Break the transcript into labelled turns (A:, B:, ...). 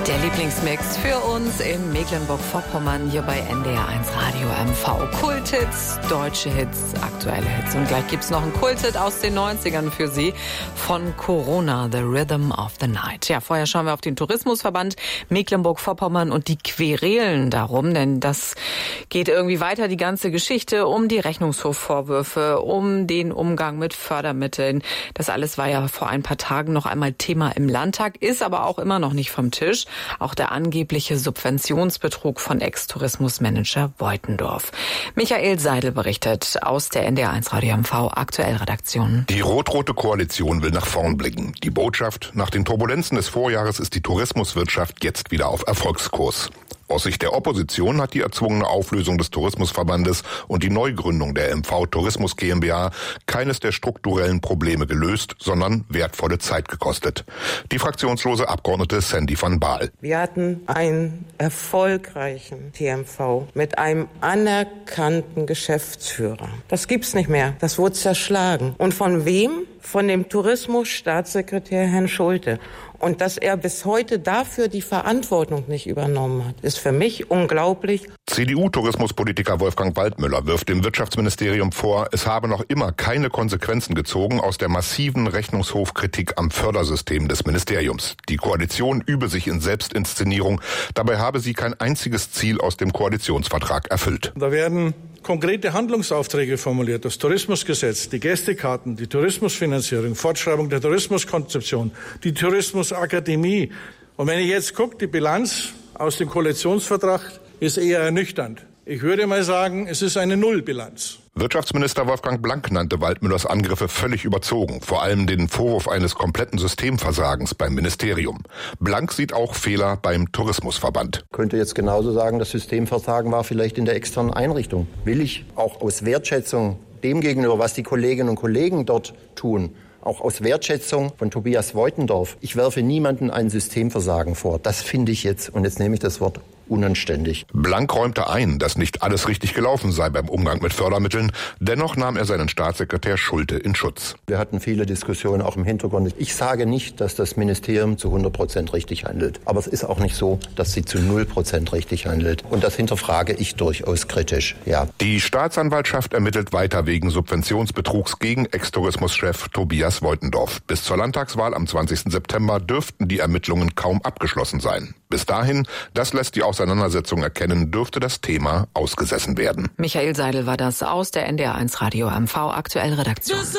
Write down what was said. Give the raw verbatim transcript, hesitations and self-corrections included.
A: Der Lieblingsmix für uns in Mecklenburg-Vorpommern hier bei N D R eins Radio M V. Kulthits, deutsche Hits, aktuelle Hits. Und gleich gibt's noch einen Kulthit aus den neunzigern für Sie von Corona, The Rhythm of the Night. Ja, vorher schauen wir auf den Tourismusverband Mecklenburg-Vorpommern und die Querelen darum, denn das geht irgendwie weiter, die ganze Geschichte um die Rechnungshofvorwürfe, um den Umgang mit Fördermitteln. Das alles war ja vor ein paar Tagen noch einmal Thema im Landtag, ist aber auch immer noch nicht vom Tisch. Auch der angebliche Subventionsbetrug von Ex-Tourismusmanager Beutendorf. Michael Seidel berichtet aus der N D R eins Radio M V Aktuellredaktion.
B: Die rot-rote Koalition will nach vorn blicken. Die Botschaft: Nach den Turbulenzen des Vorjahres ist die Tourismuswirtschaft jetzt wieder auf Erfolgskurs. Aus Sicht der Opposition hat die erzwungene Auflösung des Tourismusverbandes und die Neugründung der M V Tourismus GmbH keines der strukturellen Probleme gelöst, sondern wertvolle Zeit gekostet. Die fraktionslose Abgeordnete Sandy van Baal.
C: Wir hatten einen erfolgreichen T M V mit einem anerkannten Geschäftsführer. Das gibt's nicht mehr. Das wurde zerschlagen. Und von wem? Von dem Tourismusstaatssekretär Herrn Schulte. Und dass er bis heute dafür die Verantwortung nicht übernommen hat, ist für mich unglaublich.
B: C D U-Tourismuspolitiker Wolfgang Waldmüller wirft dem Wirtschaftsministerium vor, es habe noch immer keine Konsequenzen gezogen aus der massiven Rechnungshofkritik am Fördersystem des Ministeriums. Die Koalition übe sich in Selbstinszenierung. Dabei habe sie kein einziges Ziel aus dem Koalitionsvertrag erfüllt.
D: Da werden konkrete Handlungsaufträge formuliert, das Tourismusgesetz, die Gästekarten, die Tourismusfinanzierung, Fortschreibung der Tourismuskonzeption, die Tourismusakademie. Und wenn ich jetzt gucke, die Bilanz aus dem Koalitionsvertrag ist eher ernüchternd. Ich würde mal sagen, es ist eine Nullbilanz.
B: Wirtschaftsminister Wolfgang Blank nannte Waldmüllers Angriffe völlig überzogen, vor allem den Vorwurf eines kompletten Systemversagens beim Ministerium. Blank sieht auch Fehler beim Tourismusverband.
E: Ich könnte jetzt genauso sagen, das Systemversagen war vielleicht in der externen Einrichtung. Will ich auch aus Wertschätzung dem gegenüber, was die Kolleginnen und Kollegen dort tun, auch aus Wertschätzung von Tobias Beutendorf, ich werfe niemandem ein Systemversagen vor. Das finde ich jetzt, und jetzt nehme ich das Wort, unanständig.
B: Blank räumte ein, dass nicht alles richtig gelaufen sei beim Umgang mit Fördermitteln. Dennoch nahm er seinen Staatssekretär Schulte in Schutz.
E: Wir hatten viele Diskussionen auch im Hintergrund. Ich sage nicht, dass das Ministerium zu hundert Prozent richtig handelt. Aber es ist auch nicht so, dass sie zu null Prozent richtig handelt. Und das hinterfrage ich durchaus kritisch, ja.
B: Die Staatsanwaltschaft ermittelt weiter wegen Subventionsbetrugs gegen Ex-Tourismuschef Tobias Beutendorf. Bis zur Landtagswahl am zwanzigsten September dürften die Ermittlungen kaum abgeschlossen sein. Bis dahin, das lässt die Auseinandersetzung erkennen, dürfte das Thema ausgesessen werden.
A: Michael Seidel war das aus der N D R eins Radio M V Aktuellredaktion.